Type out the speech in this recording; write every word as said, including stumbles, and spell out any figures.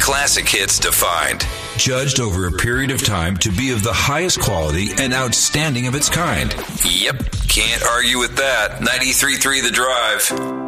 classic hits defined. Judged over a period of time to be of the highest quality and outstanding of its kind. Yep, can't argue with that. ninety-three point three The Drive.